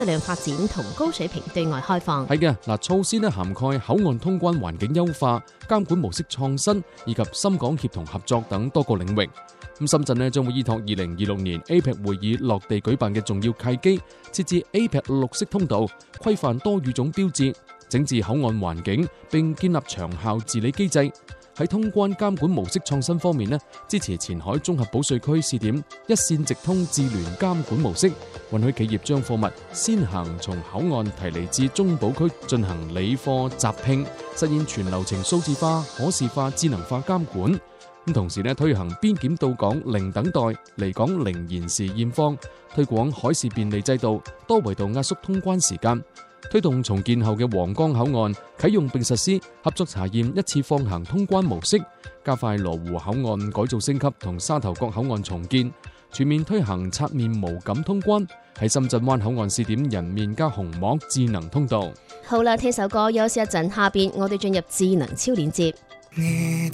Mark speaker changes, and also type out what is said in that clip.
Speaker 1: 質量發展同高水平對外開放。
Speaker 2: 係嘅，嗱，措施涵蓋口岸通關環境優化、監管模式創新以及深港協同合作等多個領域。咁深圳將會依託2026年 APEC 會議落地舉辦嘅重要契機，設置 APEC 綠色通道，規範多語種標誌，整治口岸環境，並建立長效治理機制。喺通關監管模式創新方面支持前海綜合保稅區試點一線直通智聯監管模式，允許企業將貨物先行從口岸提離至中保區進行理貨集拼，實現全流程數字化、可視化、智能化監管。同時推行邊檢到港零等待、離港零延時驗方，推廣海事便利制度，多維度壓縮通關時間。推動重建後嘅皇崗口岸啟用並實施合作查驗一次放行通關模式，加快羅湖口岸改造升級同沙頭角口岸重建，全面推行刷面無感通關。喺深圳灣口岸試點人面加虹膜智能通道。
Speaker 1: 好啦，聽首歌休息一陣，下邊我哋進入智能超鏈接。